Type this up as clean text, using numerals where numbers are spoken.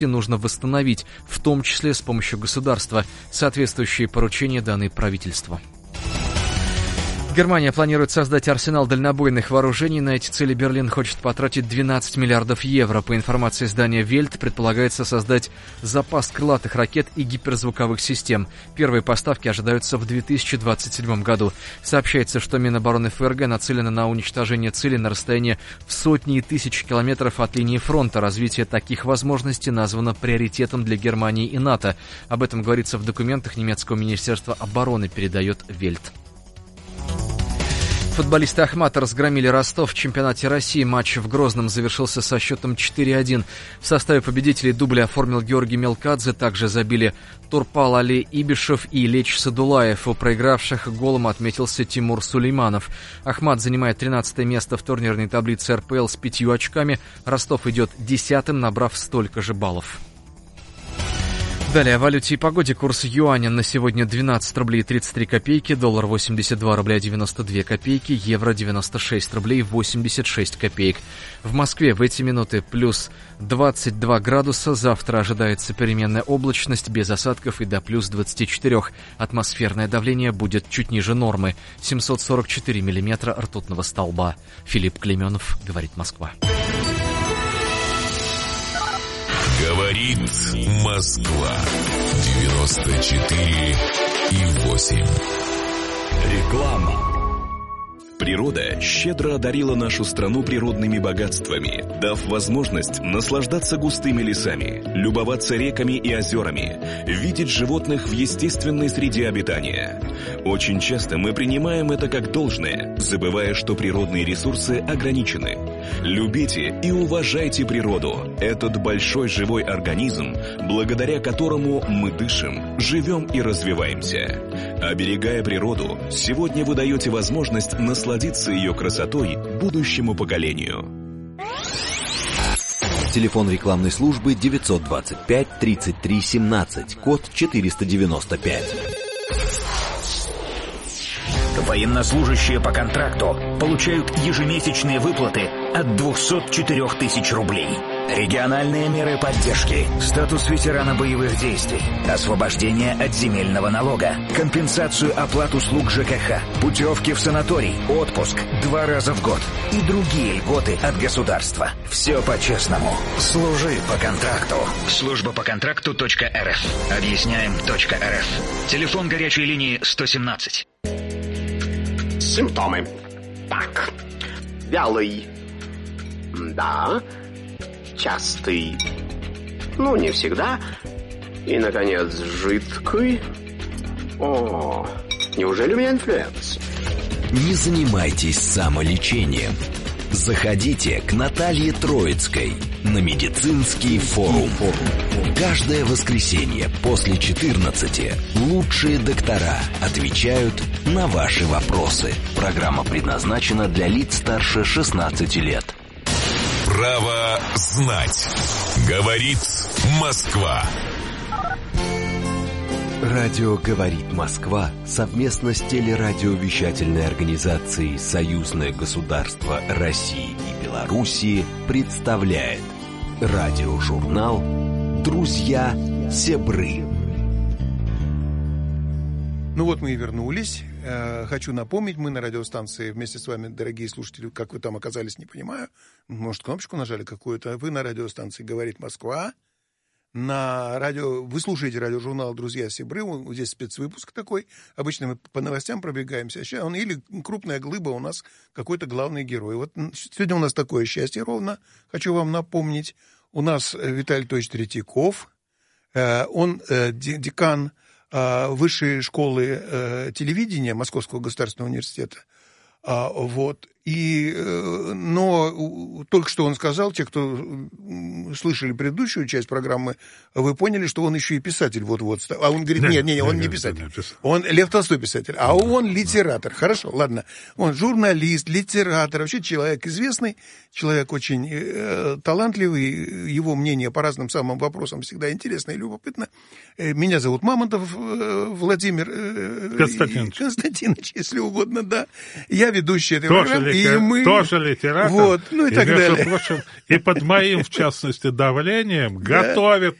нужно восстановить, в том числе с помощью государства. Соответствующие поручения даны правительству. Германия планирует создать арсенал дальнобойных вооружений. На эти цели Берлин хочет потратить 12 миллиардов евро. По информации издания «Вельт», предполагается создать запас крылатых ракет и гиперзвуковых систем. Первые поставки ожидаются в 2027 году. Сообщается, что Минобороны ФРГ нацелено на уничтожение цели на расстоянии в сотни и тысячи километров от линии фронта. Развитие таких возможностей названо приоритетом для Германии и НАТО. Об этом говорится в документах немецкого министерства обороны, передает «Вельт». Футболисты «Ахмата» разгромили Ростов в чемпионате России. Матч в Грозном завершился со счетом 4-1. В составе победителей дубль оформил Георгий Мелкадзе. Также забили Турпал Али Ибишев и Леч Садулаев. У проигравших голом отметился Тимур Сулейманов. «Ахмат» занимает 13-е место в турнирной таблице РПЛ с 5 очками. Ростов идет 10-м, набрав столько же баллов. Далее о валюте и погоде. Курс юаня на сегодня 12 рублей 33 копейки, доллар 82 рубля 92 копейки, евро 96 рублей 86 копеек. В Москве в эти минуты плюс 22 градуса. Завтра ожидается переменная облачность без осадков и до плюс 24. Атмосферное давление будет чуть ниже нормы. 744 миллиметра ртутного столба. Филипп Клейменов, говорит Москва. Говорит Москва. 94,8. Реклама. Природа щедро одарила нашу страну природными богатствами, дав возможность наслаждаться густыми лесами, любоваться реками и озерами, видеть животных в естественной среде обитания. Очень часто мы принимаем это как должное, забывая, что природные ресурсы ограничены. Любите и уважайте природу, этот большой живой организм, благодаря которому мы дышим, живем и развиваемся. Оберегая природу, сегодня вы даете возможность насладиться ее красотой будущему поколению. Телефон рекламной службы 925 33 17, код 495. Военнослужащие по контракту получают ежемесячные выплаты от 204 тысяч рублей. Региональные меры поддержки, статус ветерана боевых действий, освобождение от земельного налога, компенсацию оплат услуг ЖКХ, путевки в санаторий, отпуск 2 раза в год и другие льготы от государства. Все по-честному. Служи по контракту. Служба по контракту.рф. Объясняем.рф. Телефон горячей линии 117. Симптомы. Так. Вялый. Да. Частый. Ну, не всегда. И, наконец, жидкий. О, неужели у меня инфлюенс? Не занимайтесь самолечением. Заходите к Наталье Троицкой на медицинский форум. Каждое воскресенье после 14 лучшие доктора отвечают на ваши вопросы. Программа предназначена для лиц старше 16 лет. Право знать. Говорит Москва. Радио «Говорит Москва» совместно с телерадиовещательной организацией «Союзное государство России и Белоруссии» представляет радиожурнал «Друзья Себры». Ну вот мы и вернулись. Хочу напомнить, мы на радиостанции вместе с вами, дорогие слушатели, как вы там оказались, не понимаю. Может, кнопочку нажали какую-то. Вы на радиостанции «Говорит Москва». На радио, вы слушаете радиожурнал «Друзья Себры», здесь спецвыпуск такой, обычно мы по новостям пробегаемся, сейчас он или крупная глыба, у нас какой-то главный герой. Вот сегодня у нас такое счастье ровно, хочу вам напомнить, у нас Виталий Анатольевич Третьяков, он декан Высшей школы телевидения Московского государственного университета, вот. Но только что он сказал, те, кто слышали предыдущую часть программы, вы поняли, что он еще и писатель вот-вот. А он говорит, нет, он не писатель. Он Лев Толстой писатель, а он литератор. Хорошо, ладно. Он журналист, литератор, вообще человек известный, человек очень талантливый, его мнение по разным самым вопросам всегда интересно и любопытно. Меня зовут Мамонтов Владимир Константинович, если угодно, да. Я ведущий этой программы. мы... тоже литератор. Вот, ну и так между далее. прочим, и под моим, в частности, давлением готовит